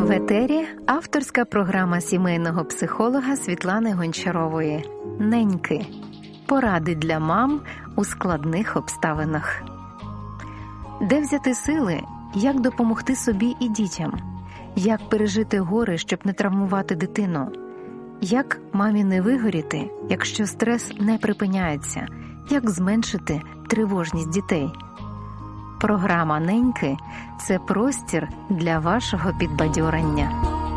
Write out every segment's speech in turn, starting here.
В етері авторська програма сімейного психолога Світлани Гончарової «Неньки. Поради для мам у складних обставинах». Де взяти сили, як допомогти собі і дітям? Як пережити горе, щоб не травмувати дитину? Як мамі не вигоріти, якщо стрес не припиняється? Як зменшити тривожність дітей? Програма «Неньки» – це простір для вашого підбадьорення.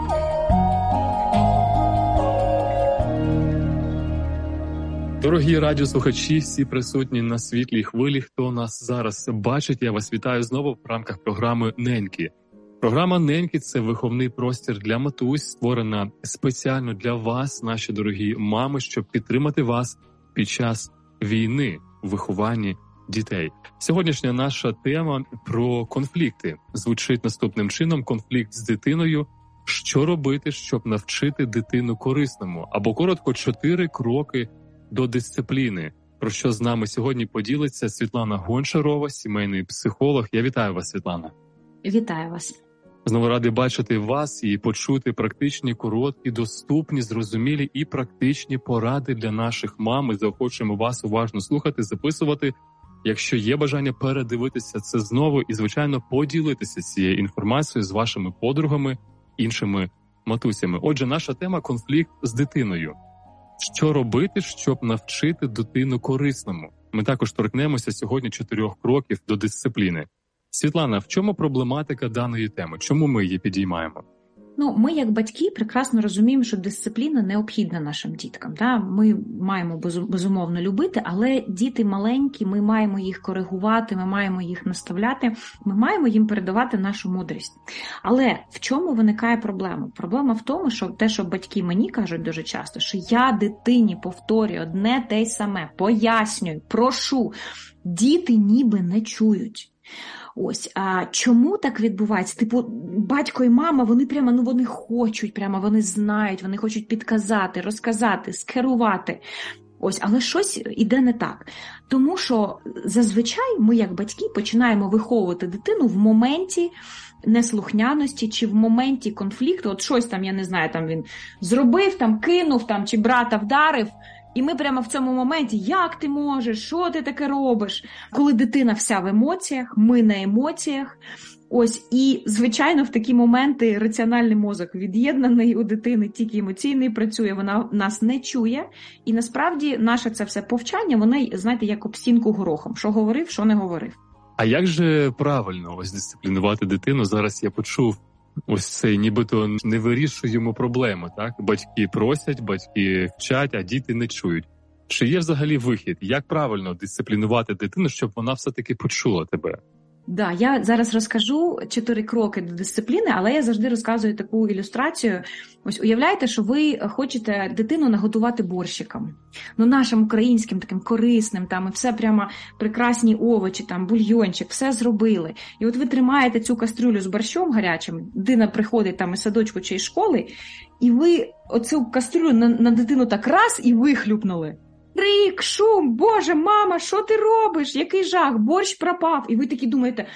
Дорогі радіослухачі, всі присутні на світлій хвилі, хто нас зараз бачить, я вас вітаю знову в рамках програми «Неньки». Програма «Неньки» – це виховний простір для матусь, створена спеціально для вас, наші дорогі мами, щоб підтримати вас під час війни у вихованні дітей. Сьогоднішня наша тема про конфлікти звучить наступним чином: конфлікт з дитиною. Що робити, щоб навчити дитину корисному? Або коротко, 4 кроки до дисципліни. Про що з нами сьогодні поділиться Світлана Гончарова, сімейний психолог. Я вітаю вас, Світлана. Вітаю вас. Знову радий бачити вас і почути практичні, короткі, доступні, зрозумілі і практичні поради для наших мам. Ми заохочуємо вас уважно слухати, записувати. Якщо є бажання передивитися це знову і, звичайно, поділитися цією інформацією з вашими подругами, іншими матусями. Отже, наша тема – конфлікт з дитиною. Що робити, щоб навчити дитину корисному? Ми також торкнемося сьогодні 4 кроків до дисципліни. Світлана, в чому проблематика даної теми? Чому ми її підіймаємо? Ми, як батьки, прекрасно розуміємо, що дисципліна необхідна нашим діткам. Да? Ми маємо, безумовно, любити, але діти маленькі, ми маємо їх коригувати, ми маємо їх наставляти, ми маємо їм передавати нашу мудрість. Але в чому виникає проблема? Проблема в тому, що те, що батьки мені кажуть дуже часто, що я дитині повторюю одне те й саме, пояснюю, прошу, діти ніби не чують. Ось, а чому так відбувається? Батько і мама, вони прямо, вони хочуть, прямо вони знають, вони хочуть підказати, розказати, скерувати. Ось, але щось іде не так. Тому що зазвичай ми, як батьки, починаємо виховувати дитину в моменті неслухняності чи в моменті конфлікту. От щось там, я не знаю, там він зробив, там кинув, там чи брата вдарив. І ми прямо в цьому моменті: як ти можеш, що ти таке робиш? Коли дитина вся в емоціях, ми на емоціях. Ось, і, звичайно, в такі моменти раціональний мозок від'єднаний у дитини, тільки емоційний працює, вона нас не чує. І насправді наше це все повчання, воно, знаєте, як об стінку горохом. Що говорив, що не говорив. А як же правильно ось дисциплінувати дитину? Зараз я почув ось цей, нібито не вирішуємо проблему, так? Батьки просять, батьки вчать, а діти не чують. Чи є взагалі вихід? Як правильно дисциплінувати дитину, щоб вона все-таки почула тебе? Да, я зараз розкажу 4 кроки до дисципліни, але я завжди розказую таку ілюстрацію. Ось уявляєте, що ви хочете дитину наготувати борщиком. Нашим українським таким корисним, там і все прямо прекрасні овочі, там бульйончик, все зробили. І от ви тримаєте цю кастрюлю з борщом гарячим, дитина приходить там із садочку чи із школи, і ви оцю кастрюлю на дитину так раз і вихлюпнули. Крик, шум, Боже, мама, що ти робиш? Який жах, борщ пропав. І ви такі думаєте: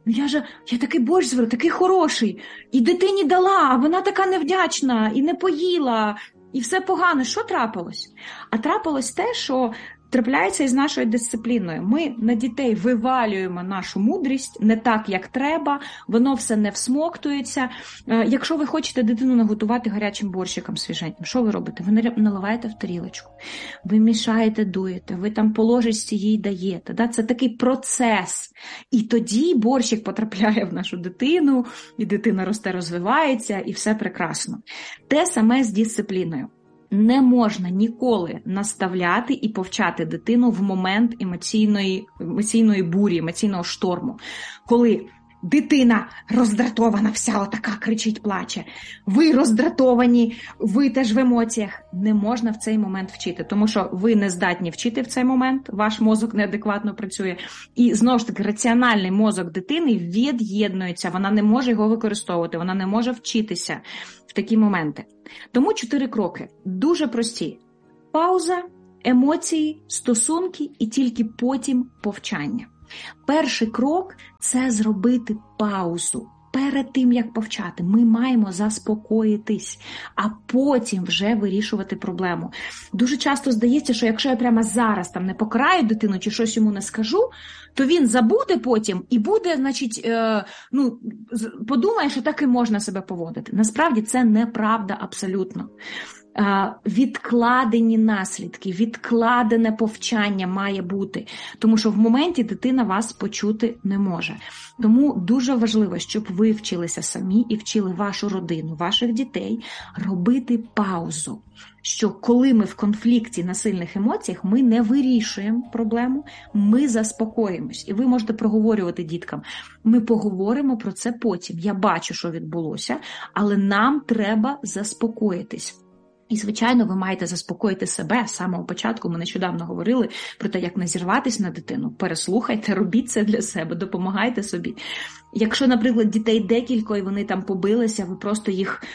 я такий борщ зварила, такий хороший, і дитині дала, а вона така невдячна, і не поїла, і все погано. Що трапилось? А трапилось те, що трапляється із нашою дисципліною. Ми на дітей вивалюємо нашу мудрість не так, як треба, воно все не всмоктується. Якщо ви хочете дитину наготувати гарячим борщиком свіженьким, що ви робите? Ви наливаєте в тарілочку, ви мішаєте, дуєте, ви там по ложечці їй даєте. Да? Це такий процес. І тоді борщик потрапляє в нашу дитину, і дитина росте, розвивається, і все прекрасно. Те саме з дисципліною. Не можна ніколи наставляти і повчати дитину в момент емоційної бурі, емоційного шторму. Коли дитина роздратована, вся отака кричить, плаче. Ви роздратовані, ви теж в емоціях. Не можна в цей момент вчити, тому що ви не здатні вчити в цей момент, ваш мозок неадекватно працює. І, знову ж таки, раціональний мозок дитини від'єднується, вона не може його використовувати, вона не може вчитися в такі моменти. Тому 4 кроки. Дуже прості. Пауза, емоції, стосунки і тільки потім повчання. Перший крок – це зробити паузу. перед тим, як повчати, ми маємо заспокоїтись, а потім вже вирішувати проблему. Дуже часто здається, що якщо я прямо зараз там не покараю дитину чи щось йому не скажу, то він забуде потім і буде, значить, подумає, що так і можна себе поводити. Насправді це неправда абсолютно. Відкладені наслідки, відкладене повчання має бути, тому що в моменті дитина вас почути не може. Тому дуже важливо, щоб ви вчилися самі і вчили вашу родину, ваших дітей робити паузу, що коли ми в конфлікті на сильних емоціях, ми не вирішуємо проблему, ми заспокоїмось. І ви можете проговорювати діткам, ми поговоримо про це потім. Я бачу, що відбулося, але нам треба заспокоїтись. І, звичайно, ви маєте заспокоїти себе. З самого початку ми нещодавно говорили про те, як не зірватись на дитину. Переслухайте, робіть це для себе, допомагайте собі. Якщо, наприклад, дітей декілька і вони там побилися, ви просто їх,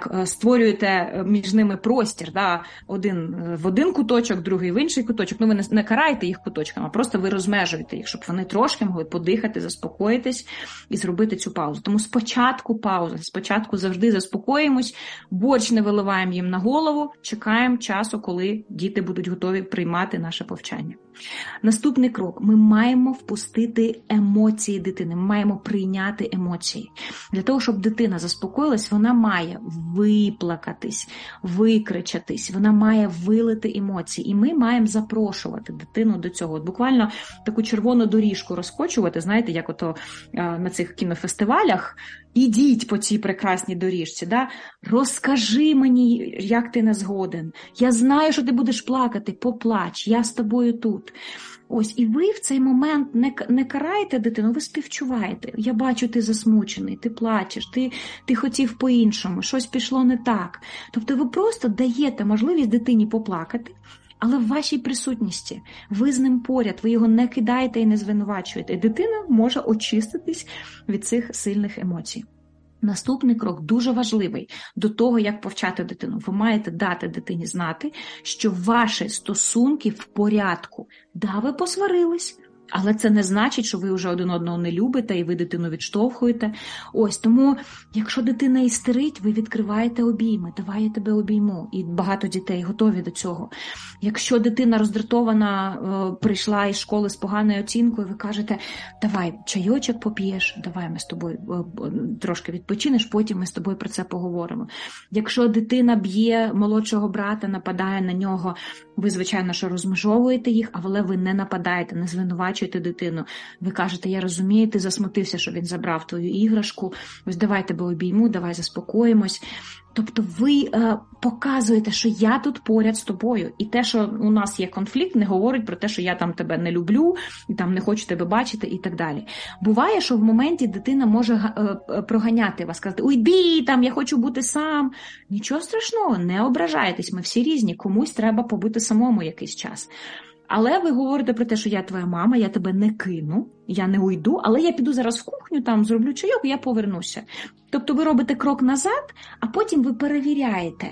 створюєте між ними простір, да? Один в один куточок, другий в інший куточок. Ви не караєте їх куточками, а просто ви розмежуєте їх, щоб вони трошки могли подихати, заспокоїтись і зробити цю паузу. Тому спочатку пауза, спочатку завжди заспокоїмось, борщ не виливаємо їм на голову, чекаємо часу, коли діти будуть готові приймати наше повчання. Наступний крок. Ми маємо впустити емоції дитини, ми маємо прийняти емоції. Для того, щоб дитина заспокоїлась, вона має виплакатись, викричатись, вона має вилити емоції. І ми маємо запрошувати дитину до цього. От буквально таку червону доріжку розкочувати, знаєте, як ото на цих кінофестивалях. Ідіть по цій прекрасній доріжці, да? Розкажи мені, як ти не згоден. Я знаю, що ти будеш плакати, поплач, я з тобою тут. Ось, і ви в цей момент не караєте дитину, ви співчуваєте. Я бачу, ти засмучений, ти плачеш, ти хотів по-іншому, щось пішло не так. Тобто ви просто даєте можливість дитині поплакати, але в вашій присутності, ви з ним поряд, ви його не кидаєте і не звинувачуєте. І дитина може очиститись від цих сильних емоцій. Наступний крок дуже важливий до того, як повчати дитину. Ви маєте дати дитині знати, що ваші стосунки в порядку. Да, ви посварились, але це не значить, що ви вже один одного не любите і ви дитину відштовхуєте. Ось, тому, якщо дитина істерить, ви відкриваєте обійми, давай я тебе обійму. І багато дітей готові до цього. Якщо дитина роздратована, прийшла із школи з поганою оцінкою, ви кажете, давай чайочок поп'єш, давай ми з тобою трошки відпочинеш, потім ми з тобою про це поговоримо. Якщо дитина б'є молодшого брата, нападає на нього, ви, звичайно, що розмежовуєте їх, але ви не нападаєте, не звинувачуєте дитину. Ви кажете, я розумію, ти засмутився, що він забрав твою іграшку, ось давай тебе обійму, давай заспокоїмось. Тобто ви показуєте, що я тут поряд з тобою. І те, що у нас є конфлікт, не говорить про те, що я там тебе не люблю, і там не хочу тебе бачити і так далі. Буває, що в моменті дитина може проганяти вас, сказати, уйди, там, я хочу бути сам. Нічого страшного, не ображайтесь, ми всі різні, комусь треба побути самому якийсь час. Але ви говорите про те, що я твоя мама, я тебе не кину, я не уйду, але я піду зараз в кухню, там зроблю чайок, і я повернуся. Тобто ви робите крок назад, а потім ви перевіряєте,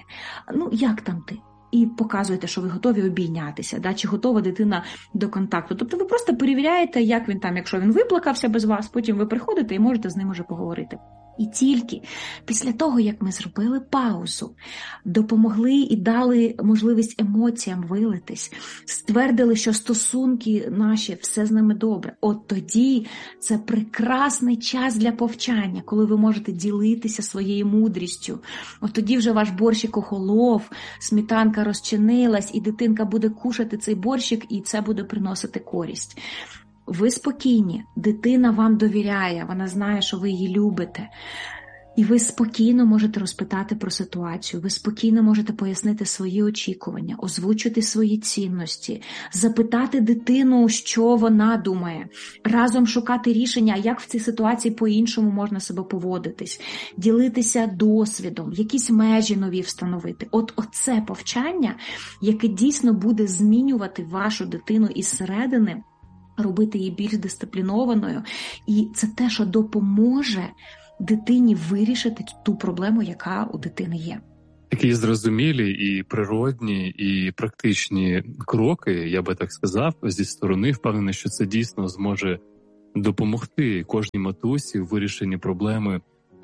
як там ти? І показуєте, що ви готові обійнятися, да? Чи готова дитина до контакту. Тобто ви просто перевіряєте, як він там, якщо він виплакався без вас, потім ви приходите і можете з ним уже поговорити. І тільки після того, як ми зробили паузу, допомогли і дали можливість емоціям вилитись, ствердили, що стосунки наші, все з ними добре, от тоді це прекрасний час для повчання, коли ви можете ділитися своєю мудрістю. От тоді вже ваш борщик охолов, сметанка розчинилась, і дитинка буде кушати цей борщик, і це буде приносити користь. Ви спокійні, дитина вам довіряє, вона знає, що ви її любите. І ви спокійно можете розпитати про ситуацію, ви спокійно можете пояснити свої очікування, озвучити свої цінності, запитати дитину, що вона думає, разом шукати рішення, як в цій ситуації по-іншому можна себе поводитись, ділитися досвідом, якісь межі нові встановити. Оце повчання, яке дійсно буде змінювати вашу дитину із середини, робити її більш дисциплінованою. І це те, що допоможе дитині вирішити ту проблему, яка у дитини є. Такі зрозумілі і природні, і практичні кроки, я би так сказав, зі сторони. Впевнений, що це дійсно зможе допомогти кожній матусі в вирішенні проблеми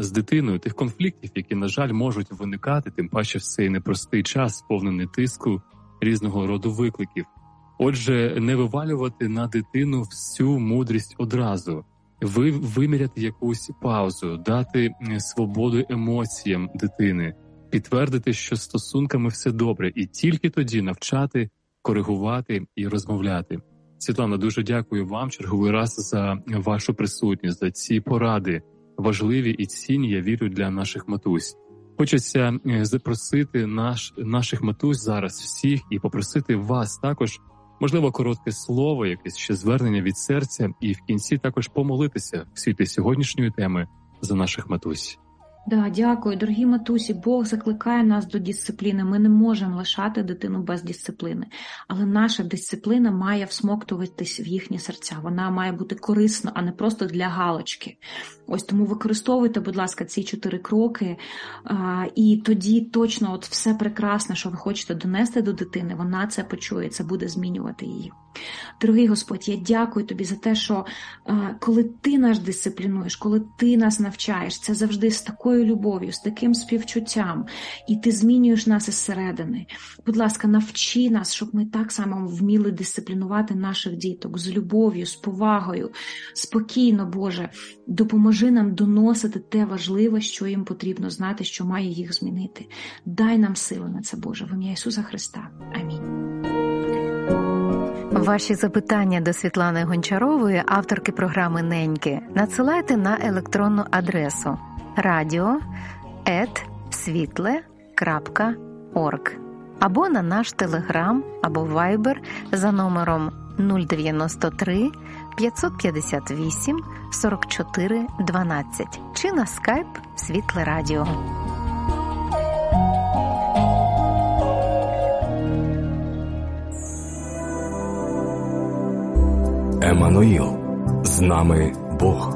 з дитиною, тих конфліктів, які, на жаль, можуть виникати, тим паче в цей непростий час, сповнений тиску, різного роду викликів. Отже, не вивалювати на дитину всю мудрість одразу, виміряти якусь паузу, дати свободу емоціям дитини, підтвердити, що з стосунками все добре, і тільки тоді навчати, коригувати і розмовляти. Світлана, дуже дякую вам черговий раз за вашу присутність, за ці поради, важливі і цінні, я вірю, для наших матусь. Хочеться запросити наших матусь зараз всіх і попросити вас також, можливо, коротке слово, якесь ще звернення від серця, і в кінці також помолитися в світлі сьогоднішньої теми за наших матусь. Да, дякую. Дорогі матусі, Бог закликає нас до дисципліни. Ми не можемо лишати дитину без дисципліни. Але наша дисципліна має всмоктуватись в їхні серця. Вона має бути корисна, а не просто для галочки. Ось тому використовуйте, будь ласка, ці 4 кроки, і тоді точно от все прекрасне, що ви хочете донести до дитини, вона це почує, це буде змінювати її. Дорогий Господь, я дякую Тобі за те, що коли Ти нас дисциплінуєш, коли Ти нас навчаєш, це завжди з такою любов'ю, з таким співчуттям, і Ти змінюєш нас із середини. Будь ласка, навчи нас, щоб ми так само вміли дисциплінувати наших діток з любов'ю, з повагою, спокійно, Боже. Допоможи нам доносити те важливе, що їм потрібно знати, що має їх змінити. Дай нам сили на це, Боже, в ім'я Ісуса Христа. Амінь. Ваші запитання до Світлани Гончарової, авторки програми «Неньки», надсилайте на електронну адресу radio@svitle.org або на наш Телеграм або Вайбер за номером 093 558 44 12 чи на скайп Світле Радіо. Еммануїл, з нами Бог.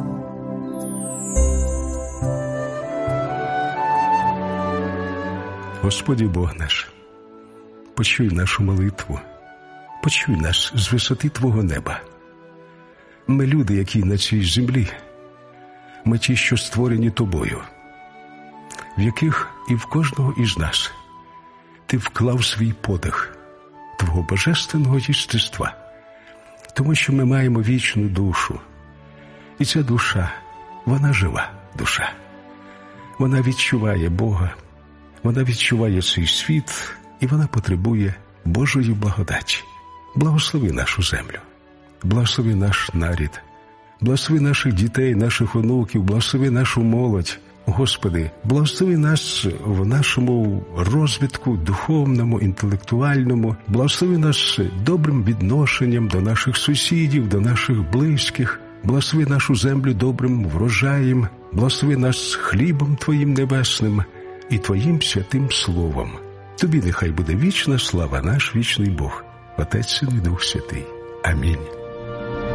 Господи Бог наш, почуй нашу молитву, почуй нас з висоти Твого неба. Ми люди, які на цій землі, ми ті, що створені Тобою, в яких і в кожного із нас Ти вклав свій подих Твого божественного єстества, тому що ми маємо вічну душу. І ця душа, вона жива душа. Вона відчуває Бога, вона відчуває цей світ, і вона потребує Божої благодаті. Благослови нашу землю, благослови наш нарід, благослови наших дітей, наших онуків, благослови нашу молодь. Господи, благослови нас в нашому розвитку духовному, інтелектуальному, благослови нас добрим відношенням до наших сусідів, до наших близьких, благослови нашу землю добрим врожаєм, благослови нас хлібом Твоїм небесним і Твоїм святим Словом. Тобі нехай буде вічна слава, наш вічний Бог, Отець, Син і Дух Святий. Амінь.